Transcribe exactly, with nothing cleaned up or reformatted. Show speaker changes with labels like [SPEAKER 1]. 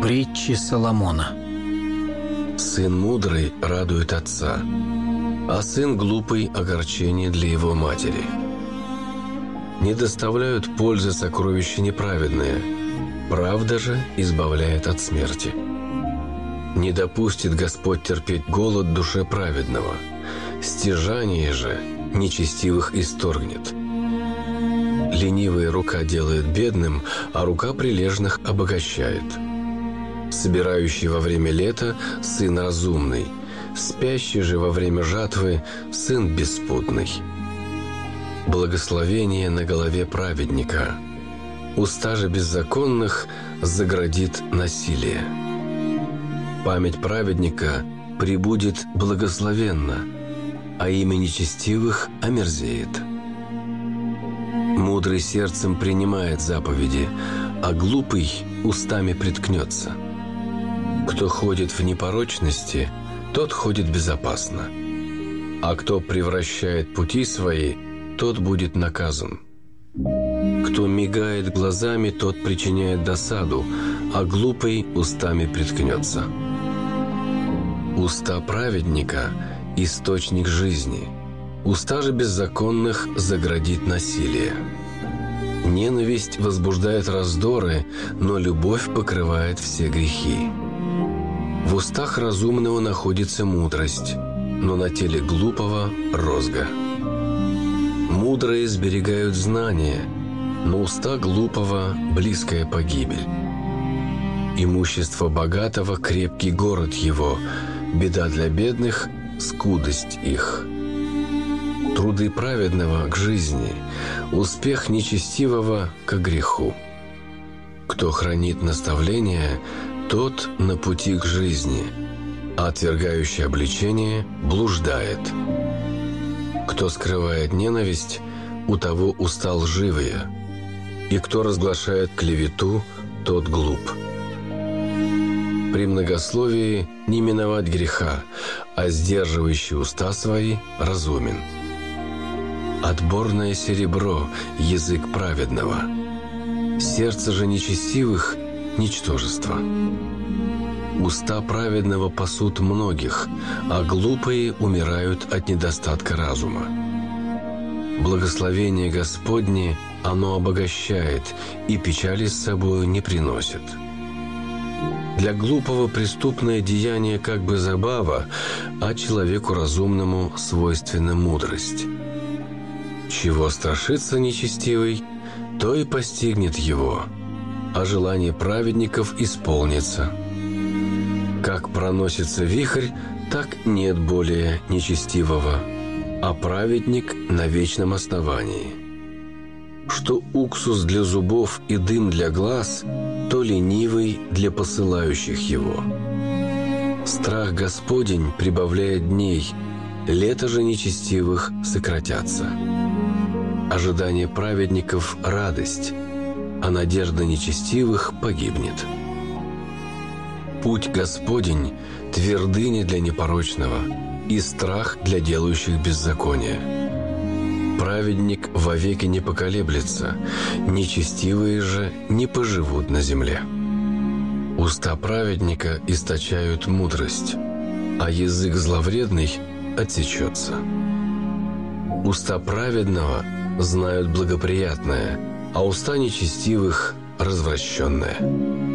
[SPEAKER 1] Притчи Соломона.
[SPEAKER 2] Сын мудрый радует отца, а сын глупый – огорчение для его матери. Не доставляют пользы сокровища неправедные, правда же избавляет от смерти. Не допустит Господь терпеть голод душе праведного, стяжание же нечестивых исторгнет. Ленивая рука делает бедным, а рука прилежных обогащает. Собирающий во время лета – сын разумный, спящий же во время жатвы – сын беспутный. Благословение на голове праведника, уста же беззаконных заградит насилие. Память праведника пребудет благословенно, а имя нечестивых омерзеет. Мудрый сердцем принимает заповеди, а глупый устами приткнется. Кто ходит в непорочности, тот ходит безопасно, а кто превращает пути свои, тот будет наказан. Кто мигает глазами, тот причиняет досаду, а глупый устами приткнется. Уста праведника – источник жизни, уста же беззаконных заградит насилие. Ненависть возбуждает раздоры, но любовь покрывает все грехи. В устах разумного находится мудрость, но на теле глупого – розга. Мудрые сберегают знания, но уста глупого – близкая погибель. Имущество богатого – крепкий город его, беда для бедных – скудость их. Труды праведного к жизни, успех нечестивого к греху. Кто хранит наставление, тот на пути к жизни, а отвергающий обличение блуждает. Кто скрывает ненависть, у того уста лживые, и кто разглашает клевету, тот глуп. При многословии не миновать греха, а сдерживающий уста свои разумен. Отборное серебро – язык праведного, сердце же нечестивых – ничтожество. Уста праведного пасут многих, а глупые умирают от недостатка разума. Благословение Господне оно обогащает и печали с собою не приносит. Для глупого преступное деяние как бы забава, а человеку разумному свойственна мудрость. Чего страшится нечестивый, то и постигнет его, а желание праведников исполнится. Как проносится вихрь, так нет более нечестивого, а праведник на вечном основании. Что уксус для зубов и дым для глаз, то ленивый для посылающих его. Страх Господень прибавляет дней, лето же нечестивых сократятся. Ожидание праведников – радость, а надежда нечестивых погибнет. Путь Господень – твердыня для непорочного и страх для делающих беззаконие. Праведник вовеки не поколеблется, нечестивые же не поживут на земле. Уста праведника источают мудрость, а язык зловредный отсечется. Уста праведного знают благоприятное, а уста нечестивых – развращенное.